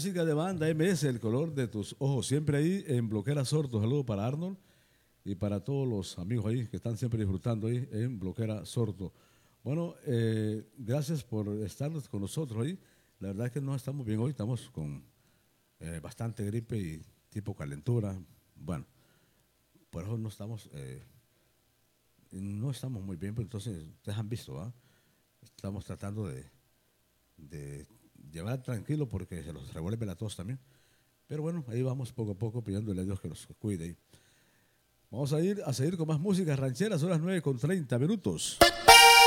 música de banda MS, el color de tus ojos, siempre ahí en Bloquera Sordo. Saludo para Arnold y para todos los amigos ahí que están siempre disfrutando ahí en Bloquera Sordo. Bueno, gracias por estar con nosotros ahí. La verdad es que no estamos bien hoy, estamos con bastante gripe y tipo calentura. Bueno, por eso no estamos muy bien, pero entonces ustedes han visto, ¿ah? Estamos tratando de llevar tranquilo porque se los revuelve la tos también. Pero bueno, ahí vamos poco a poco pidiéndole a Dios que nos cuide. Vamos a seguir con más música ranchera, son las 9:30 minutos.